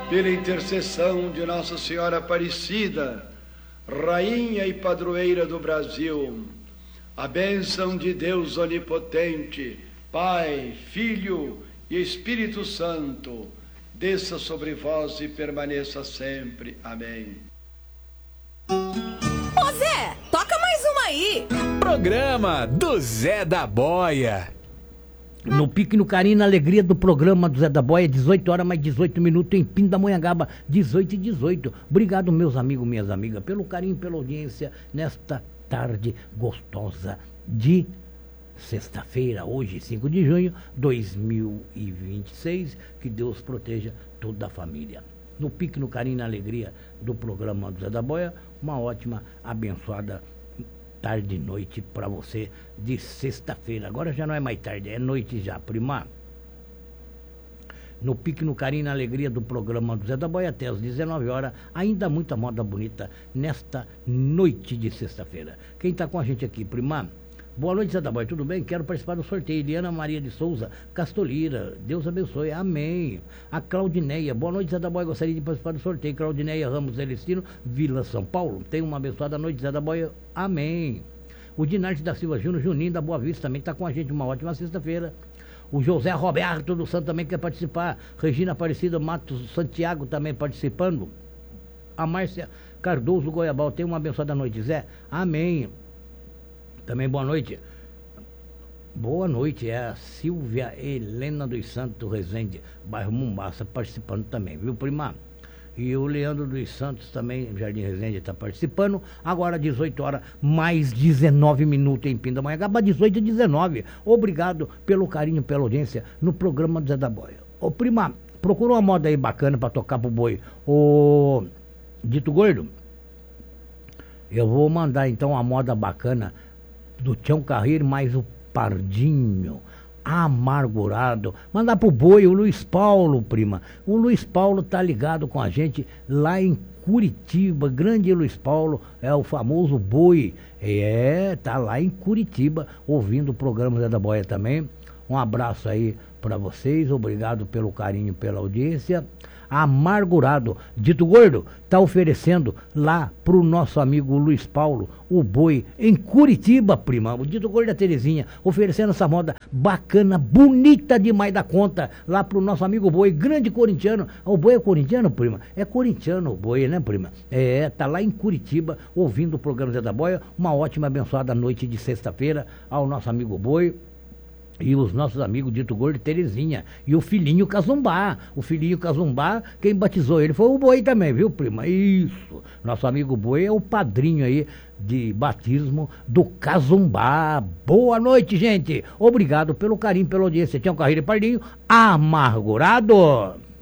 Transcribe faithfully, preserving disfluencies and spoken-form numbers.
pela intercessão de Nossa Senhora Aparecida, Rainha e Padroeira do Brasil, a bênção de Deus Onipotente, Pai, Filho e Espírito Santo, desça sobre vós e permaneça sempre. Amém. Ô Zé, toca mais uma aí. Programa do Zé da Boia. No pique, no carinho, na alegria do programa do Zé da Boia, dezoito horas mais dezoito minutos, em Pindamonhangaba, dezoito e dezoito. Obrigado, meus amigos, minhas amigas, pelo carinho, pela audiência, nesta tarde gostosa de sexta-feira, hoje, cinco de junho de dois mil e vinte e seis. Que Deus proteja toda a família. No pique, no carinho, na alegria do programa do Zé da Boia, uma ótima, abençoada tarde e noite para você de sexta-feira. Agora já não é mais tarde, é noite já, prima. No pique, no carinho, na alegria do programa do Zé da Boia, até às dezenove horas, ainda muita moda bonita nesta noite de sexta-feira. Quem está com a gente aqui, prima? Boa noite, Zé da Boia, tudo bem? Quero participar do sorteio. Eliana Maria de Souza Castolira, Deus abençoe, amém. A Claudineia, boa noite, Zé da Boia, gostaria de participar do sorteio. Claudineia Ramos Celestino, Vila São Paulo, tenha uma abençoada noite, Zé da Boia, amém. O Dinarte da Silva Júnior, Juninho da Boa Vista, também está com a gente, uma ótima sexta-feira. O José Roberto do Santo também quer participar. Regina Aparecida Matos Santiago também participando. A Márcia Cardoso Goiabal, tenha uma abençoada noite, Zé, amém. Também boa noite. Boa noite, é a Silvia Helena dos Santos Rezende, bairro Mombaça, participando também, viu, prima? E o Leandro dos Santos também, Jardim Rezende, está participando. Agora, dezoito horas, mais dezenove minutos em Pindamonhangaba, dezoito e dezenove. Obrigado pelo carinho, pela audiência no programa do Zé da Boia. Ô, prima, procura uma moda aí bacana para tocar pro boi. Ô, Dito Gordo, eu vou mandar então uma moda bacana do Tião Carreiro, mais o Pardinho, Amargurado. Mandar pro boi o Luiz Paulo, prima. O Luiz Paulo tá ligado com a gente lá em Curitiba. Grande Luiz Paulo, é o famoso boi. É, tá lá em Curitiba, ouvindo o programa Zé da Boia também. Um abraço aí para vocês, obrigado pelo carinho, pela audiência. Amargurado, Dito Gordo, tá oferecendo lá pro nosso amigo Luiz Paulo, o boi, em Curitiba, prima. O Dito Gordo da Terezinha, oferecendo essa moda bacana, bonita demais da conta, lá pro nosso amigo boi, grande corintiano. O boi é corintiano, prima? É corintiano o boi, né, prima? É, tá lá em Curitiba, ouvindo o programa Zé da Boia. Uma ótima, abençoada noite de sexta-feira ao nosso amigo boi. E os nossos amigos Dito Gordo e Terezinha. E o filhinho Cazumbá. O filhinho Cazumbá, quem batizou ele foi o boi também, viu, prima? Isso. Nosso amigo boi é o padrinho aí de batismo do Cazumbá. Boa noite, gente. Obrigado pelo carinho, pela audiência. Tião Carreiro e Pardinho, Amargurado.